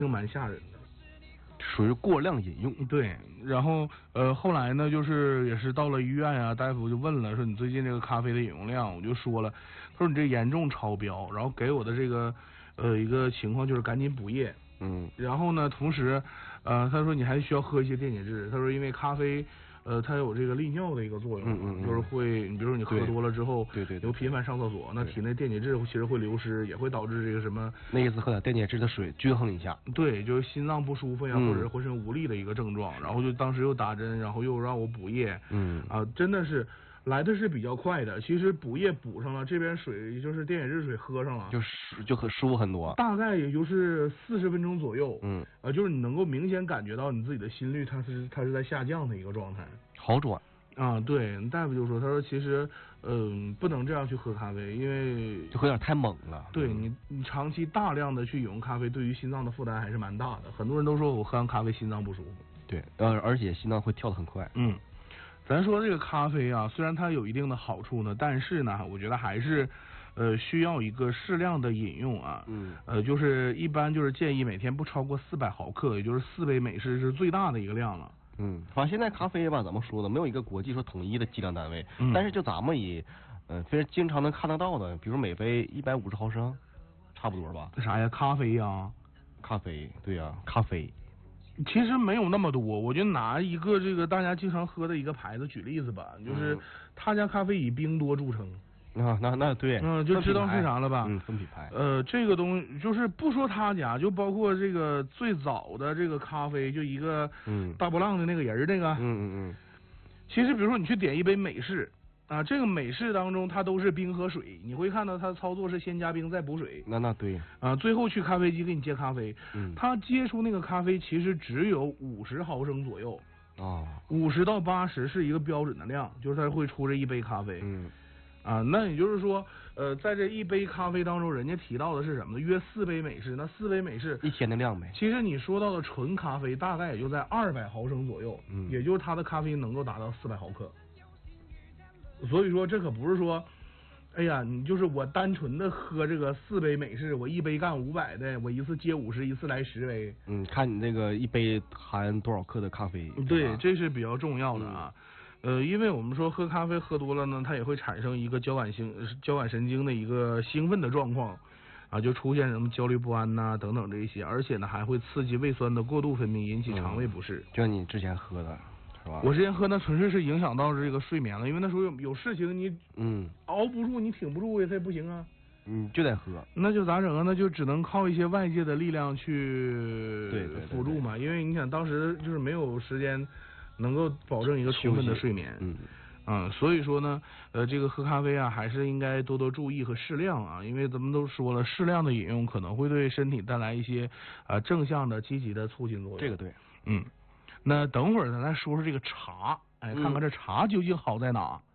挺蛮吓人的。 属于过量饮用。 对，然后后来呢，就是也是到了医院啊，大夫就问了，说你最近这个咖啡的饮用量，我就说了，他说你这严重超标，然后给我的这个一个情况就是赶紧补液。然后呢，同时他说你还需要喝一些电解质，他说因为咖啡它有这个利尿的一个作用，就是会，你比如说你喝多了之后， 对， 又频繁上厕所，那体内电解质其实会流失，也会导致这个什么， 那意思喝点电解质的水均衡一下。 对，就是心脏不舒服呀，或者是浑身无力的一个症状，然后就当时又打针，然后又让我补液，真的是来的是比较快的，其实补液补上了，这边水就是电解质水喝上了， 就可舒服很多， 大概也就是40分钟左右，就是你能够明显感觉到你自己的心率它是在下降的一个状态， 好转啊，对，大夫就说，他说其实不能这样去喝咖啡，因为就喝点太猛了， 对你长期大量的去饮用咖啡，对于心脏的负担还是蛮大的，很多人都说我喝完咖啡心脏不舒服， 对，而且心脏会跳得很快， 咱说这个咖啡啊，虽然它有一定的好处呢，但是呢，我觉得还是需要一个适量的饮用啊。就是一般就是建议每天不超过400毫克，也就是4杯美式是最大的一个量了。 反正现在咖啡吧，怎么说呢，没有一个国际说统一的计量单位，但是就咱们以非常经常能看得到的，比如每杯150毫升，差不多吧？ 啥呀？咖啡呀？ 咖啡，对呀，咖啡。 其实没有那么多，我就拿一个这个大家经常喝的一个牌子举例子吧，就是他家咖啡以冰多著称。 那对， 就知道是啥了吧？ 分品牌。 这个东西就是不说他家，就包括这个最早的这个咖啡，就一个大波浪的那个人那个。其实比如说你去点一杯美式啊，这个美式当中它都是冰和水，你会看到它操作是先加冰再补水。 那对啊，最后去咖啡机给你接咖啡。它接出那个咖啡其实只有50毫升左右。50到80是一个标准的量，就是它会出这一杯咖啡。那也就是说，在这一杯咖啡当中，人家提到的是什么呢？约4杯美式，那4杯美式 1天的量呗。 其实你说到的纯咖啡大概也就在200毫升左右，也就是它的咖啡因能够达到400毫克。所以说这可不是说，哎呀，你就是我单纯的喝这个4杯美式，我一杯干500的，我一次接50，一次来10杯。 看你这个一杯含多少克的咖啡。 对，这是比较重要的啊。因为我们说喝咖啡喝多了呢，它也会产生一个交感神经的一个兴奋的状况啊，就出现什么焦虑不安呐等等这一些，而且呢还会刺激胃酸的过度分泌，引起肠胃不适。 就像你之前喝的是吧？ 我之前喝那纯粹是影响到这个睡眠了，因为那时候有事情你熬不住，你挺不住它也不行啊。 就得喝， 那就咋整啊？那就只能靠一些外界的力量去辅助嘛，因为你想当时就是没有时间能够保证一个充分的睡眠，所以说呢，这个喝咖啡啊，还是应该多多注意和适量啊，因为咱们都说了，适量的饮用可能会对身体带来一些正向的、积极的促进作用。 这个对， 那等会儿咱再说说这个茶，看看这茶究竟好在哪。